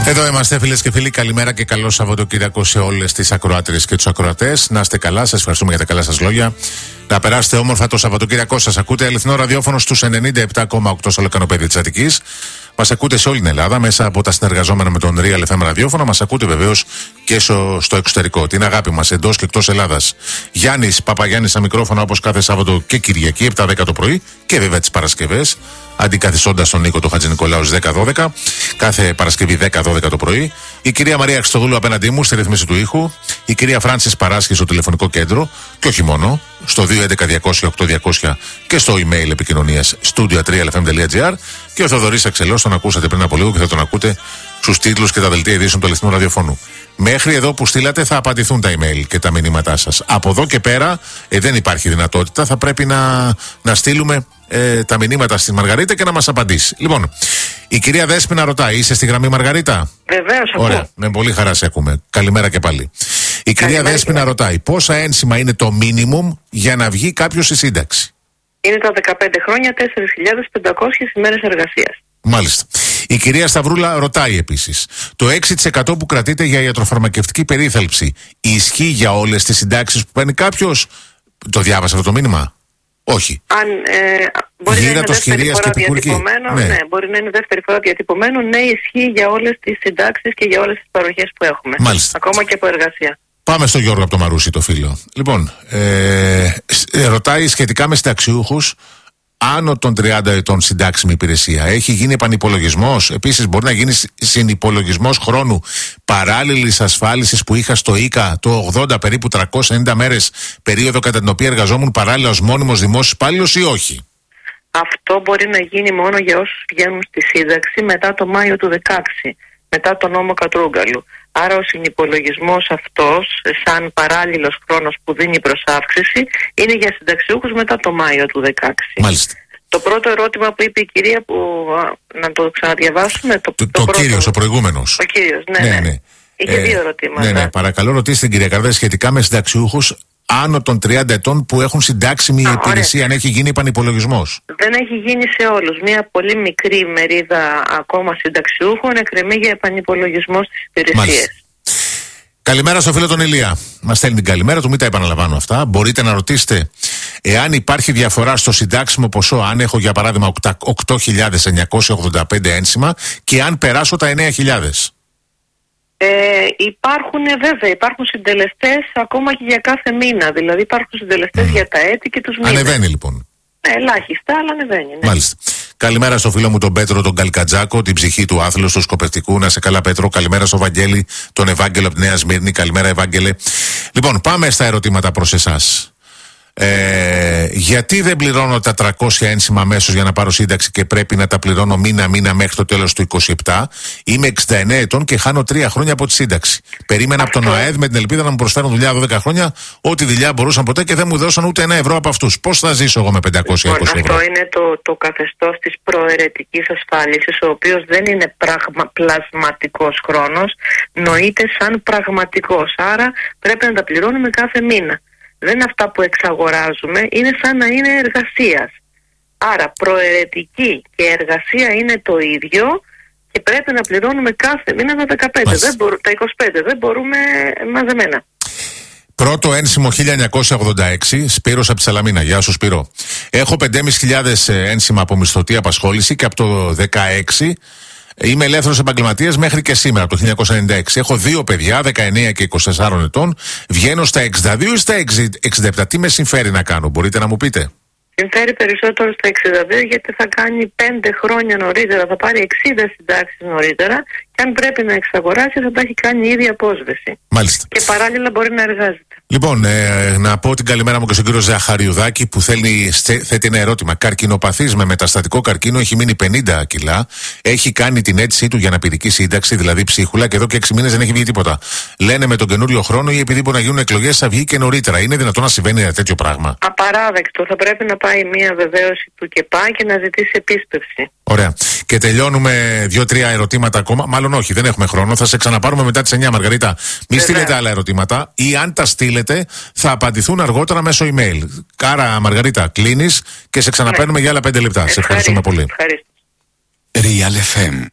Εδώ είμαστε, φίλες και φίλοι. Καλημέρα και καλό Σαββατοκύριακο σε όλες τις ακροάτριες και τους ακροατές. Να είστε καλά, σας ευχαριστούμε για τα καλά σας λόγια. Να περάσετε όμορφα το Σαββατοκύριακό σας. Ακούτε αληθινό ραδιόφωνο στους 97,8 στο λεκανοπέδι της Αττικής. Μας ακούτε σε όλη την Ελλάδα μέσα από τα συνεργαζόμενα με τον Real FM ραδιόφωνο. Μας ακούτε βεβαίως και στο εξωτερικό. Την αγάπη μας εντός και εκτός Ελλάδας. Γιάννης Παπαγιάννης στα μικρόφωνα όπως κάθε Σάββατο και Κυριακή 7-10 το πρωί και βέβαια τις Παρασκευές. Αντικαθιστώντας τον Νίκο του Χατζηνικολάου 10-12. Κάθε Παρασκευή 10-12 το πρωί. Η κυρία Μαρία Χριστοδούλου απέναντί μου στη ρυθμίση του ήχου. Η κυρία Φράνσις Παράσχη στο τηλεφωνικό κέντρο. Και όχι μόνο. Στο 211-200-8200 και στο email επικοινωνίας studio3lfm.gr. Και ο Θοδωρής Αξελός, τον ακούσατε πριν από λίγο και θα τον ακούτε στους τίτλους και τα δελτία ειδήσεων του αληθινού ραδιοφώνου. Μέχρι εδώ που στείλατε θα απαντηθούν τα email και τα μηνύματά σας. Από εδώ και πέρα δεν υπάρχει δυνατότητα. Θα πρέπει να στείλουμε τα μηνύματα στην Μαργαρίτα και να μας απαντήσει. Λοιπόν, η κυρία Δέσποινα ρωτάει, είσαι στη γραμμή Μαργαρίτα? Βεβαίως, ακούω. Ωραία, με πολύ χαρά σε ακούμε. Καλημέρα και πάλι. Η κυρία Δέσποινα ρωτάει, πόσα ένσημα είναι το minimum για να βγει κάποιος στη σύνταξη? Είναι τα 15 χρόνια, 4.500 ημέρες εργασίας. Μάλιστα. Η κυρία Σταυρούλα ρωτάει επίσης, το 6% που κρατείται για ιατροφαρμακευτική περίθαλψη ισχύει για όλες τις συντάξεις που παίρνει κάποιος? Το διάβασα αυτό το μήνυμα? Όχι. Αν μπορεί να είναι δεύτερη φορά διατυπωμένο, ναι, μπορεί να είναι δεύτερη φορά διατυπωμένο, ναι, ισχύει για όλες τις συντάξεις και για όλες τις παροχές που έχουμε. Μάλιστα. Ακόμα και από εργασία. Πάμε στο Γιώργο από το Μαρούσι, το φίλο. Λοιπόν, ρωτάει σχετικά με συνταξιούχους άνω των 30 ετών συντάξιμη υπηρεσία. Έχει γίνει επανυπολογισμός? Επίσης, μπορεί να γίνει συνυπολογισμός χρόνου παράλληλης ασφάλισης που είχα στο ΙΚΑ το 80, περίπου 390 μέρες, περίοδο κατά την οποία εργαζόμουν παράλληλα ως μόνιμος δημόσιος υπάλληλος, ή όχι? Αυτό μπορεί να γίνει μόνο για όσους βγαίνουν στη σύνταξη μετά το Μάιο του 2016, μετά τον νόμο Κατρούγκαλου. Άρα ο συνυπολογισμός αυτός, σαν παράλληλος χρόνος που δίνει προς αύξηση, είναι για συνταξιούχους μετά το Μάιο του 2016. Μάλιστα. Το πρώτο ερώτημα που είπε η κυρία, που να το ξαναδιαβάσουμε. Το κύριος, ο προηγούμενος. Ο κύριος, ναι. Είχε δύο ερωτήματα. Ναι, παρακαλώ ρωτήστε την κυρία Καρδέ σχετικά με συνταξιούχους άνω των 30 ετών που έχουν συντάξιμη υπηρεσία, αν έχει γίνει επανυπολογισμός. Δεν έχει γίνει σε όλους. Μια πολύ μικρή μερίδα ακόμα συνταξιούχων εκκρεμεί για επανυπολογισμό στις υπηρεσίες. Καλημέρα στο φίλο τον Ηλία. Μας στέλνει την καλημέρα του, μην τα επαναλαμβάνω αυτά. Μπορείτε να ρωτήσετε εάν υπάρχει διαφορά στο συντάξιμο ποσό, αν έχω για παράδειγμα 8.985 ένσημα και αν περάσω τα 9.000. Υπάρχουν συντελεστές ακόμα και για κάθε μήνα. Δηλαδή υπάρχουν συντελεστές για τα έτη και τους μήνες. Ανεβαίνει λοιπόν. Ελάχιστα, αλλά ανεβαίνει. Ναι. Μάλιστα. Καλημέρα στο φίλο μου τον Πέτρο, τον Καλκατζάκο, την ψυχή του άθλου, του σκοπευτικού. Να σε καλά, Πέτρο. Καλημέρα στο Βαγγέλη, τον Ευάγγελο από τη Νέα Σμύρνη. Καλημέρα, Ευάγγελε. Λοιπόν, πάμε στα ερωτήματα προς εσάς. Γιατί δεν πληρώνω τα 300 ένσημα αμέσως για να πάρω σύνταξη και πρέπει να τα πληρώνω μήνα-μήνα μέχρι το τέλος του 27? Είμαι 69 ετών και χάνω 3 χρόνια από τη σύνταξη. Περίμενα από τον ΟΑΕΔ με την ελπίδα να μου προσφέρουν δουλειά 12 χρόνια, ό,τι δουλειά μπορούσαν ποτέ, και δεν μου δώσαν ούτε ένα ευρώ από αυτούς. Πώς θα ζήσω εγώ με 520 ευρώ? Αυτό είναι το καθεστώς της προαιρετικής ασφάλισης, ο οποίος δεν είναι πλασματικός χρόνος, νοείται σαν πραγματικός. Άρα πρέπει να τα πληρώνουμε κάθε μήνα. Δεν είναι αυτά που εξαγοράζουμε, είναι σαν να είναι εργασίας. Άρα προαιρετική και εργασία είναι το ίδιο και πρέπει να πληρώνουμε κάθε μήνα τα 15, τα 25, δεν μπορούμε μαζεμένα. Πρώτο ένσημο 1986, Σπύρος από τη Σαλαμίνα. Γεια σου Σπύρο. Έχω 5.500 ένσημα από μισθωτή απασχόληση και από το 16 είμαι ελεύθερος επαγγελματίας μέχρι και σήμερα, από το 1996. Έχω 2 παιδιά, 19 και 24 ετών. Βγαίνω στα 62 ή στα 67. Τι με συμφέρει να κάνω, μπορείτε να μου πείτε? Συμφέρει περισσότερο στα 62, γιατί θα κάνει 5 χρόνια νωρίτερα, θα πάρει 60 συντάξεις νωρίτερα, και αν πρέπει να εξαγοράσει θα τα έχει κάνει ήδη απόσβεση. Μάλιστα. Και παράλληλα μπορεί να εργάζεται. Λοιπόν, να πω την καλημέρα μου και στον κύριο Ζαχαριουδάκη που θέτει ένα ερώτημα. Καρκινοπαθής με μεταστατικό καρκίνο, έχει μείνει 50 κιλά. Έχει κάνει την αίτησή του για αναπηρική σύνταξη, δηλαδή ψίχουλα, και εδώ και 6 μήνες δεν έχει βγει τίποτα. Λένε με τον καινούριο χρόνο ή επειδή μπορεί να γίνουν εκλογές θα βγει και νωρίτερα. Είναι δυνατόν να συμβαίνει ένα τέτοιο πράγμα? Απαράδεκτο. Θα πρέπει να πάει μια βεβαίωση του ΚΕΠΑ και να ζητήσει επίσπευση. Ωραία. Και τελειώνουμε 2-3 ερωτήματα ακόμα. Μάλλον όχι, δεν έχουμε χρόνο. Θα σε ξαναπάρουμε μετά τις 9, Μαργαρίτα. Μην στείλετε άλλα ερωτήματα, ή αν τα στείλετε θα απαντηθούν αργότερα μέσω email. Άρα, Μαργαρίτα, κλείνεις και σε ξαναπαίρνουμε για άλλα 5 λεπτά. Σε ευχαριστούμε πολύ. Ευχαριστώ. Real FM.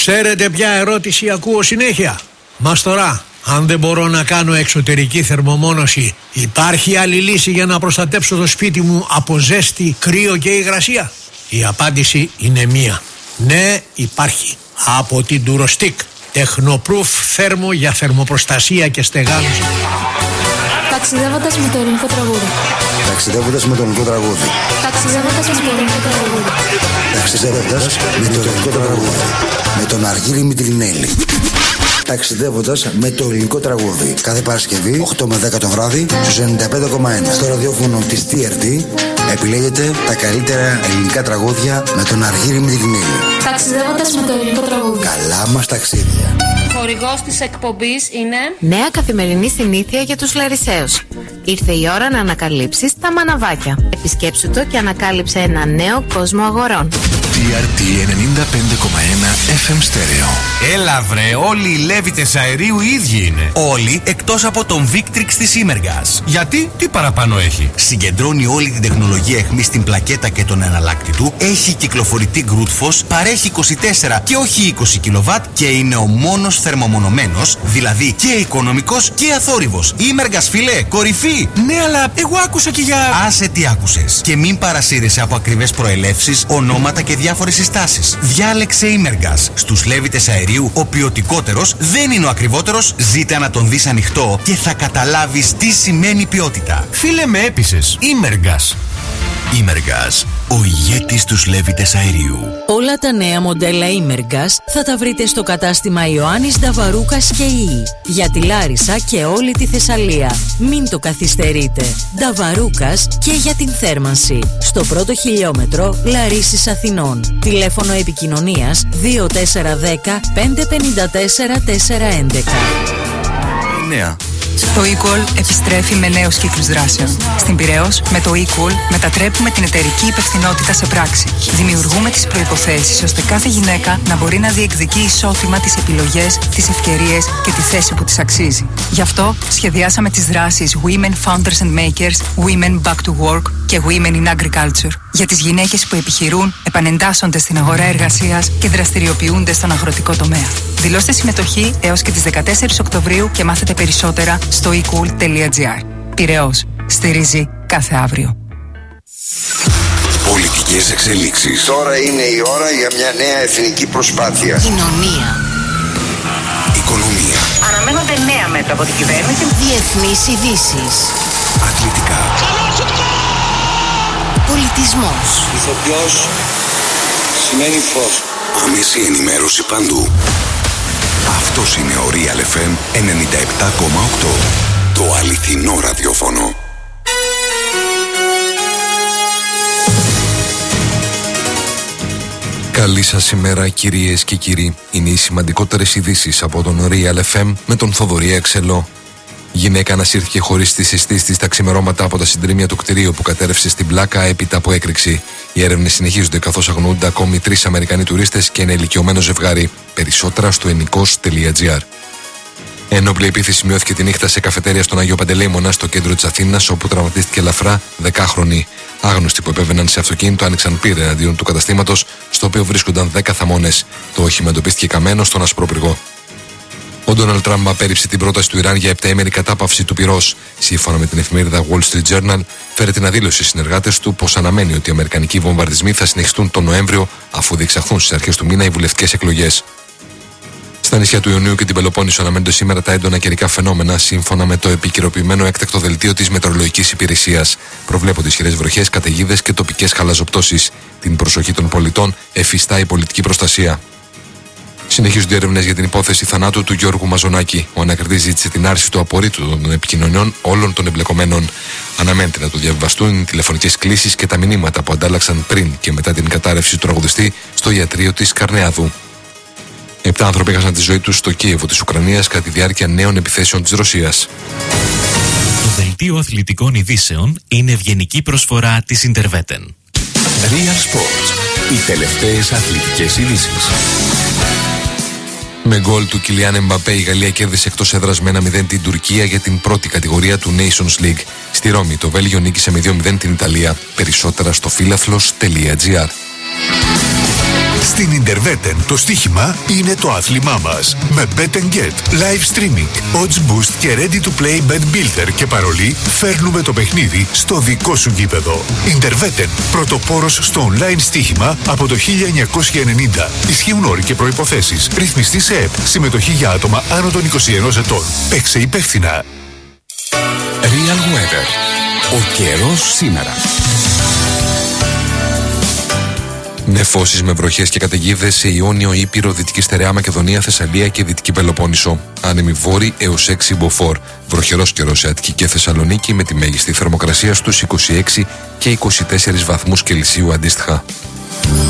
Ξέρετε ποια ερώτηση ακούω συνέχεια? Μαστορά, αν δεν μπορώ να κάνω εξωτερική θερμομόνωση, υπάρχει άλλη λύση για να προστατέψω το σπίτι μου από ζέστη, κρύο και υγρασία? Η απάντηση είναι μία. Ναι, υπάρχει. Από την Durostick. Τεχνοπρούφ θέρμο για θερμοπροστασία και στεγάνωση. Ταξιδεύοντας με το ελληνικό τραγούδι. Ταξιδεύοντας με το ελληνικό τραγούδι. Ταξιδεύοντας με το ελληνικό τραγούδι. Ταξιδεύοντας με το ελληνικό τραγούδι. Με τον Αργύρη Μητρινέλη. Ταξιδεύοντας με το ελληνικό τραγούδι. Κάθε Παρασκευή 8 με 10 το βράδυ στους 95,1. Στο ραδιόφωνο της TRT επιλέγετε τα καλύτερα ελληνικά τραγούδια με τον Αργύρη Μητρινέλη. Ταξιδεύοντας με το ελληνικό τραγούδι. Καλά μας ταξίδια. Χορηγός της εκπομπής είναι νέα καθημερινή συνήθεια για τους Λαρισαίους. Ήρθε η ώρα να ανακαλύψεις τα μαναβάκια. Επισκέψου το και ανακάλυψε ένα νέο κόσμο αγορών. TRT 95,1 FM Stereo. Έλα βρε, όλοι οι Λέβητες αερίου οι ίδιοι είναι. Όλοι εκτός από τον Victrix της Imergas. Γιατί, τι παραπάνω έχει? Συγκεντρώνει όλη την τεχνολογία αιχμής στην πλακέτα και τον εναλλάκτη του. Έχει κυκλοφορητή γκρούτφος, παρέχει 24 και όχι 20 κιλοβάτ και είναι ο μόνος θερμομονωμένος, δηλαδή και οικονομικός και αθόρυβος. Imergas φίλε, κορυφή! Ναι, αλλά εγώ άκουσα και για... Άσε τι άκουσες. Και μην παρασύρεσαι από ακριβές προελεύσεις, ονόματα και διάφορες συστάσεις. Διάλεξε Imergas. Στους Λέβητες αερίου, ο ποιοτικότερος δεν είναι ο ακριβότερος. Ζήτα να τον δεις ανοιχτό και θα καταλάβεις τι σημαίνει ποιότητα. Φίλε, με έπεισες. Imergas. Imergas, ο ηγέτης τους Λέβητες αερίου. Όλα τα νέα μοντέλα Imergas θα τα βρείτε στο κατάστημα Ιωάννης Νταβαρούκας και Ι. Για τη Λάρισα και όλη τη Θεσσαλία. Μην το καθυστερείτε. Νταβαρούκας και για την θέρμανση. Στο πρώτο χιλιόμετρο Λαρίσης Αθηνών. Τηλέφωνο επικοινωνίας 2410 554 411. Νέα. Το eCall επιστρέφει με νέους κύκλους δράσεων. Στην Πειραιώς, με το eCall μετατρέπουμε την εταιρική υπευθυνότητα σε πράξη. Δημιουργούμε τις προϋποθέσεις ώστε κάθε γυναίκα να μπορεί να διεκδικεί ισότιμα τις επιλογές, τις ευκαιρίες και τη θέση που της αξίζει. Γι' αυτό σχεδιάσαμε τις δράσεις Women Founders and Makers, Women Back to Work και Women in Agriculture για τις γυναίκες που επιχειρούν, επανεντάσσονται στην αγορά εργασίας και δραστηριοποιούνται στον αγροτικό τομέα. Δηλώστε συμμετοχή έως και τις 14 Οκτωβρίου και μάθετε περισσότερα στο ecool.gr. Πειραιώς. Στηρίζει κάθε αύριο. Πολιτικές εξελίξεις. Τώρα είναι η ώρα για μια νέα εθνική προσπάθεια. Κοινωνία. Οικονομία. Αναμένονται νέα μέτρα από την κυβέρνηση. Διεθνείς ειδήσεις. Αθλητικά. Πολιτισμός. Ηθοποιός σημαίνει φως. Άμεση ενημέρωση παντού. Αυτός είναι ο Real FM 97,8. Το αληθινό ραδιόφωνο. Καλή σας ημέρα κυρίες και κύριοι. Είναι οι σημαντικότερες ειδήσεις από τον Real FM με τον Θοδωρή Εξελό. Γυναίκα ανασύρθηκε χωρίς τις αισθήσεις της τα ξημερώματα από τα συντρίμμια του κτηρίου που κατέρευσε στην Πλάκα έπειτα από έκρηξη. Οι έρευνες συνεχίζονται καθώς αγνοούνται ακόμη 3 Αμερικανοί τουρίστες και ένα ηλικιωμένο ζευγάρι. Περισσότερα στο ενικός.gr. Ένοπλη επίθεση σημειώθηκε τη νύχτα σε καφετέρια στον Αγίο Παντελεήμονα στο κέντρο της Αθήνας, όπου τραυματίστηκε ελαφρά 10χρονοι. Άγνωστοι που επέβαιναν σε αυτοκίνητο άνοιξαν πύρα εναντίον του καταστήματος, στο οποίο βρίσκονταν 10 θαμώνες. Το όχημα εντοπίστηκε καμένο στον ασπρόπυργο. Ο Ντόναλντ Τραμπ απέρριψε την πρόταση του Ιράν για 7ήμερη κατάπαυση του πυρός. Σύμφωνα με την εφημερίδα Wall Street Journal, φέρε την αδήλωση στους συνεργάτες του πως αναμένει ότι οι αμερικανικοί βομβαρδισμοί θα συνεχιστούν τον Νοέμβριο, αφού διεξαχθούν στις αρχές του μήνα οι βουλευτικές εκλογές. Στα νησιά του Ιωνίου και την Πελοπόννησο αναμένονται σήμερα τα έντονα καιρικά φαινόμενα, σύμφωνα με το επικαιροποιημένο έκτακτο δελτίο της Μετεωρολογικής Υπηρεσίας. Προβλέπονται ισχυρές βροχές, καταιγίδες και τοπικές χαλαζοπτώσεις. Την προσοχή των πολιτών εφιστά η πολιτική προστασία. Συνεχίζονται έρευνες για την υπόθεση θανάτου του Γιώργου Μαζονάκη. Ο ανακριτής ζήτησε την άρση του απορρίτου των επικοινωνιών όλων των εμπλεκομένων. Αναμένεται να του διαβιβαστούν οι τηλεφωνικές κλήσεις και τα μηνύματα που αντάλλαξαν πριν και μετά την κατάρρευση του τραγουδιστή στο ιατρείο της Καρνεάδου. 7 άνθρωποι έχασαν τη ζωή τους στο Κίεβο της Ουκρανίας κατά τη διάρκεια νέων επιθέσεων της Ρωσίας. Το δελτίο αθλητικών ειδήσεων είναι ευγενική προσφορά της Interveten. Real Sports. Οι τελευταίες αθλητικές ειδήσεις. Με γκολ του Κιλιάν Εμπαπέ, η Γαλλία κέρδισε εκτός έδρας με 1-0 την Τουρκία για την πρώτη κατηγορία του Nations League. Στη Ρώμη, το Βέλγιο νίκησε με 2-0 την Ιταλία. Περισσότερα στο φίλαθλος.gr. Στην Interveten το στοίχημα είναι το άθλημά μας. Με Bet and Get, live streaming, odds boost και ready to play bet builder και παρολί, φέρνουμε το παιχνίδι στο δικό σου γήπεδο. Interveten, πρωτοπόρος στο online στοίχημα από το 1990. Ισχύουν όροι και προϋποθέσεις. Ρυθμιστή σε ΕΠ. Συμμετοχή για άτομα άνω των 21 ετών. Παίξε υπεύθυνα. Real Weather. Ο καιρός σήμερα. Νεφώσεις με βροχές και καταιγίδες σε Ιόνιο, Ήπειρο, Δυτική Στερεά Μακεδονία, Θεσσαλία και Δυτική Πελοπόννησο. Άνεμη βόρη έως 6 μποφόρ. Βροχερός καιρός σε Αττική και Θεσσαλονίκη με τη μέγιστη θερμοκρασία στους 26 και 24 βαθμούς Κελσίου αντίστοιχα.